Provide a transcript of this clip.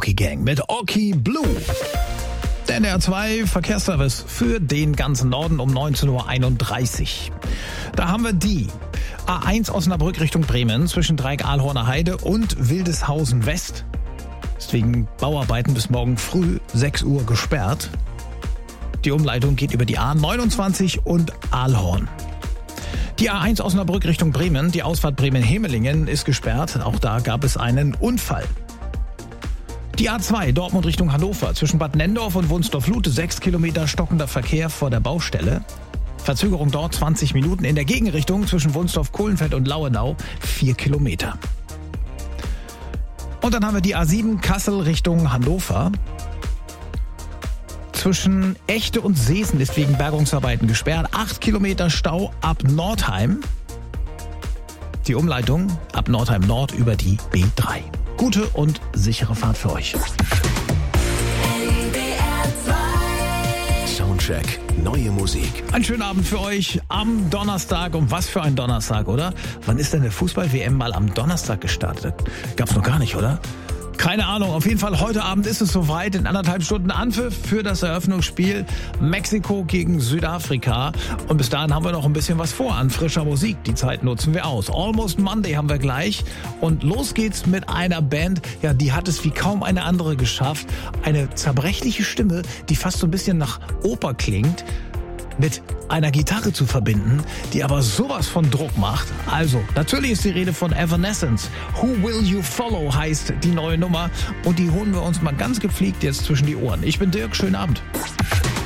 Oki Gang mit Oki Blue. Der NDR 2 Verkehrsservice für den ganzen Norden um 19.31 Uhr. Da haben wir die A1 Osnabrück Richtung Bremen zwischen Dreieck-Ahlhorner Heide und Wildeshausen West. Ist wegen Bauarbeiten bis morgen früh 6 Uhr gesperrt. Die Umleitung geht über die A29 und Ahlhorn. Die A1 Osnabrück Richtung Bremen, die Ausfahrt Bremen-Hemelingen ist gesperrt. Auch da gab es einen Unfall. Die A2 Dortmund Richtung Hannover zwischen Bad Nendorf und Wunstorf-Lute 6 Kilometer stockender Verkehr vor der Baustelle. Verzögerung dort 20 Minuten. In der Gegenrichtung zwischen Wunstorf-Kohlenfeld und Lauenau 4 Kilometer. Und dann haben wir die A7 Kassel Richtung Hannover. Zwischen Echte und Seesen ist wegen Bergungsarbeiten gesperrt. 8 Kilometer Stau ab Nordheim. Die Umleitung ab Nordheim Nord über die B3. Gute und sichere Fahrt für euch. Soundcheck, neue Musik. Einen schönen Abend für euch am Donnerstag. Und was für ein Donnerstag, oder? Wann ist denn der Fußball-WM mal am Donnerstag gestartet? Gab's noch gar nicht, oder? Keine Ahnung, auf jeden Fall heute Abend ist es soweit. In 1,5 Stunden Anpfiff für das Eröffnungsspiel Mexiko gegen Südafrika. Und bis dahin haben wir noch ein bisschen was vor an frischer Musik. Die Zeit nutzen wir aus. Almost Monday haben wir gleich. Und los geht's mit einer Band, ja, die hat es wie kaum eine andere geschafft. Eine zerbrechliche Stimme, die fast so ein bisschen nach Oper klingt, mit einer Gitarre zu verbinden, die aber sowas von Druck macht. Also, natürlich ist die Rede von Evanescence. Who Will You Follow heißt die neue Nummer und die holen wir uns mal ganz gepflegt jetzt zwischen die Ohren. Ich bin Dirk, schönen Abend.